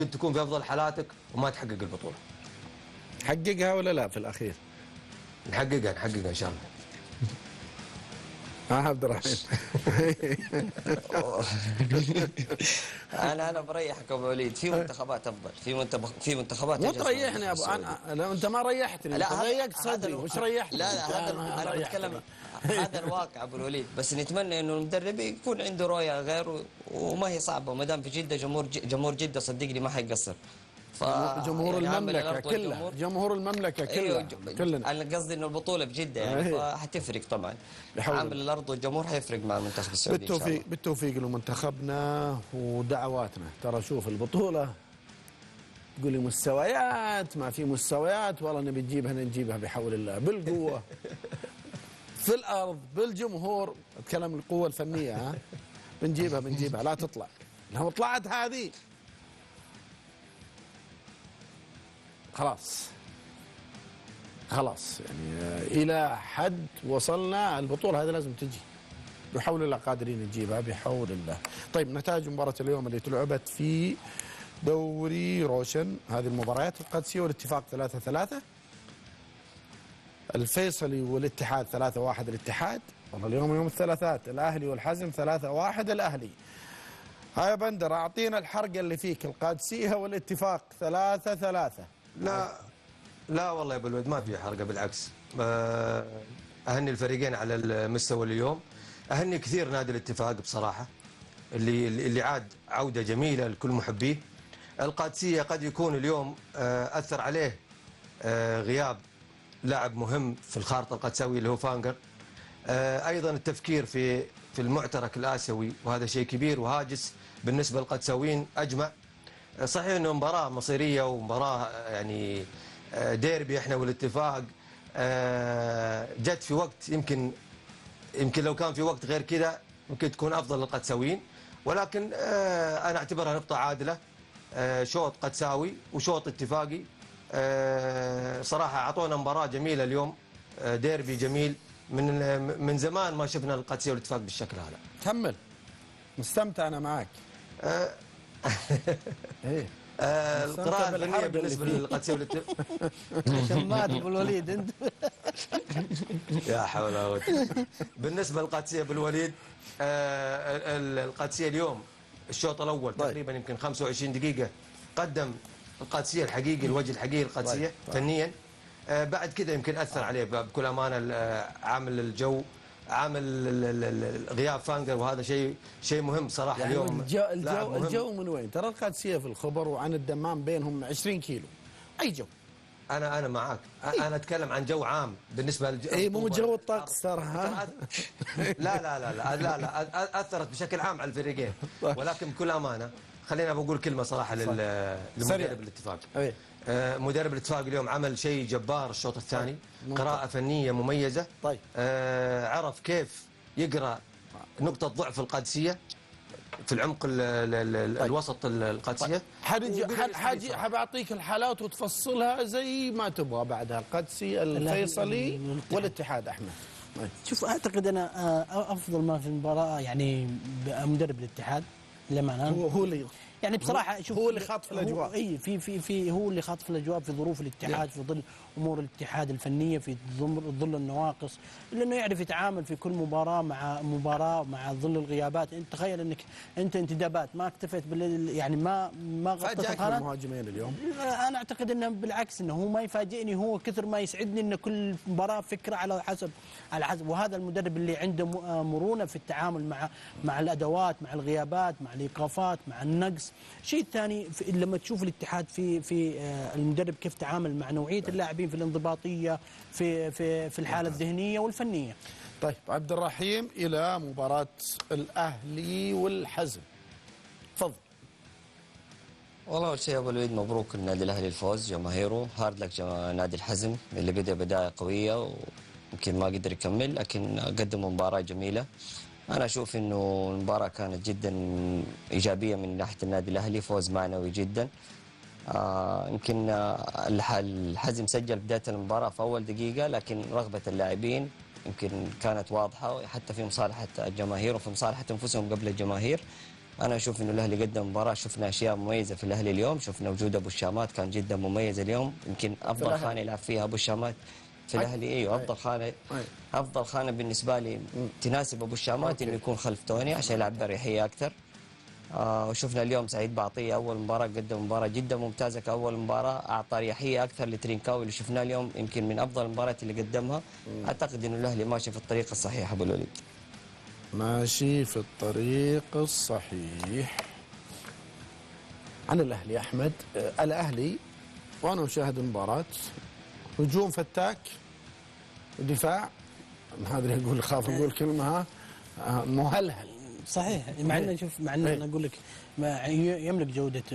تكون في افضل حالاتك وما تحقق البطوله. حققها ولا لا في الاخير؟ نحققها ان شاء الله. عبد الرحيم. انا بريحك ابو وليد، في منتخبات افضل، في منتخبات. مو تريحني يا ابو، انا انت ما ريحتني، انت ضيقت صدري. وش ريحتني؟ لا هذا انا بتكلم، هذا الواقع ابو الوليد. بس نتمنى انه المدرب يكون عنده رؤيه غير، وما هي صعبه ما دام في جده جمهور جده صدقني ما حيقصر. جمهور المملكه كلها، جمهور المملكه كلها كلنا. انا قصدي انه البطوله بجده يعني فحتفرق طبعا. عامل الارض والجمهور حيفرق مع المنتخب السعودي. بالتوفيق بالتوفيق لمنتخبنا ودعواتنا. ترى شوف البطوله تقول لي مستويات، ما في مستويات، والله نبي نجيبها بحول الله بالقوه في الارض بالجمهور. اتكلم القوه الفنيه، ها بنجيبها لا تطلع. لو طلعت هذه خلاص يعني الى حد وصلنا. البطوله هذه لازم تجي بحول الله، قادرين نجيبها بحول الله. طيب نتائج مباراه اليوم اللي تلعبت في دوري روشن، هذه المباريات القادسيه والاتفاق 3-3، الفيصلي والاتحاد 3-1 الاتحاد. والله اليوم يوم الثلاثاء. الاهلي والحزم 3-1 الاهلي. هاي بندر اعطينا الحرقه اللي فيك. القادسيه والاتفاق 3-3. لا والله يا ابو الوليد ما في حرقه، بالعكس. اهني الفريقين على المستوى اليوم. اهني كثير نادي الاتفاق بصراحه، اللي عاد عوده جميله لكل محبيه. القادسيه قد يكون اليوم اثر عليه غياب لاعب مهم في الخارطه القدساويه اللي هو فانجر. ايضا التفكير في المعترك الاسيوي، وهذا شيء كبير وهاجس بالنسبه للقدساويين اجمع. صحيح انه مباراه مصيريه ومباراه يعني ديربي احنا والاتفاق، جت في وقت يمكن لو كان في وقت غير كذا ممكن تكون افضل للقدساويين، ولكن انا اعتبرها نقطه عادله. شوط قدساوي وشوط اتفاقي. صراحه اعطونا مباراه جميله اليوم، ديربي جميل. من زمان ما شفنا القدسيه والاتفاق بالشكل هذا. كمل، مستمتع انا معك. ايه القراءة الفنية بالنسبة للقدسية والاتفاق. شمات ابو الوليد انت. يا حول ولا قوة. بالنسبة للقدسية بالوليد، القدسية اليوم الشوط الأول تقريبا يمكن 25 دقيقة قدم القادسية الحقيقي، الوجه الحقيقي للقادسية فنيا. بعد كذا يمكن أثر عليه بكل أمانة عامل الجو، عامل غياب فانجر، وهذا شيء مهم صراحة. يعني اليوم الجو من وين؟ ترى القادسية في الخبر وعن الدمام بينهم 20 كيلو. أي جو؟ أنا معاك. أنا أتكلم عن جو عام بالنسبة إيه مو جو الطقس ترى. لا أثرت بشكل عام على الفريقين. ولكن بكل أمانة خلينا بقول كلمة صراحة لمدرب الاتفاق. مدرب الاتفاق اليوم عمل شيء جبار الشوط الثاني. قراءة فنية مميزة. طيب عرف كيف يقرأ نقطة ضعف القادسية في العمق الوسط القادسية. حاب اعطيك الحالات وتفصلها زي ما تبغى بعدها. القادسي الفيصلي والاتحاد. احمد شوف، اعتقد انا افضل ما في المباراه يعني مدرب الاتحاد لمعنى هو اللي يعني بصراحه شوف هو اللي خاطف الاجواء. اي في هو اللي خاطف الاجواء في ظروف الاتحاد، في ظل امور الاتحاد الفنيه، في ظل النواقص، لانه يعرف يتعامل في كل مباراه مع ظل الغيابات. انت تخيل انك انت انتدابات ما اكتفيت يعني ما غطيت المهاجمين اليوم. انا اعتقد انه بالعكس، انه هو ما يفاجئني، هو كثر ما يسعدني ان كل مباراه فكره على حسب. وهذا المدرب اللي عنده مرونه في التعامل مع الادوات، مع الغيابات، مع الايقافات، مع النقص. الشيء الثاني لما تشوف الاتحاد في المدرب كيف تعامل مع نوعيه اللاعبين، في الانضباطيه، في الحاله الذهنيه والفنيه. طيب عبد الرحيم، الى مباراه الاهلي والحزم، تفضل. والله اول شيء ابو الوليد مبروك النادي الاهلي الفوز، جماهيره هارد لك. نادي الحزم اللي بدا بدايه قويه ويمكن ما قدر يكمل، لكن قدموا مباراه جميله. أنا أشوف إنه المباراة كانت جدا إيجابية من ناحية النادي الأهلي، فوز معنوي جدا. يمكن الحزم سجل بداية المباراة في أول دقيقة، لكن رغبة اللاعبين يمكن كانت واضحة، حتى في مصالحة الجماهير وفي مصالحة أنفسهم قبل الجماهير. انا اشوف انه الاهلي قدم مباراه، شفنا اشياء مميزه في الاهلي اليوم، شفنا وجود ابو الشامات كان جدا مميز اليوم، يمكن افضل خانه يلعب فيها ابو الشامات في الاهلي. ايوه افضل خانه، افضل خانه بالنسبه لي تناسب ابو الشامات انه يكون خلف توني عشان يلعب باريحيه اكثر. وشفنا اليوم سعيد بعطيه اول مباراه قدم مباراه جدا ممتازه كاول مباراه، اعطى اريحيه اكثر لترينكاوي اللي شفناه اليوم يمكن من افضل المباريات اللي قدمها. اعتقد انه الاهلي ماشي في الطريق الصحيح ابو الوليد. ماشي في الطريق الصحيح. عن الاهلي احمد، الاهلي وانا مشاهد المباراه هجوم فتاك ودفاع، ما ادري اقول خاف اقول كلمه مهلهل. صحيح، مع انه شوف، مع انه انا اقول لك يملك جوده